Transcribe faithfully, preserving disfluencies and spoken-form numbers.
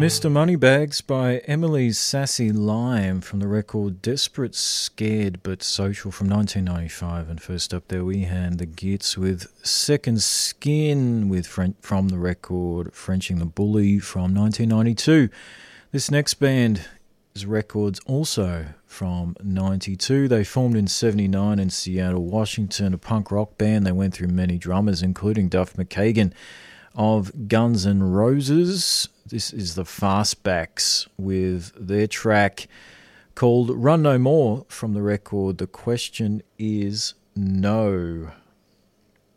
Mister Moneybags by Emily's Sassy Lime from the record Desperate, Scared But Social from nineteen ninety-five. And first up there we had the Gits with Second Skin with Fren- from the record Frenching the Bully from nineteen ninety-two. This next band is records also from ninety-two. They formed in seventy-nine in Seattle, Washington, a punk rock band. They went through many drummers, including Duff McKagan of Guns N' Roses. This is the Fastbacks with their track called Run No More from the record The Question Is No.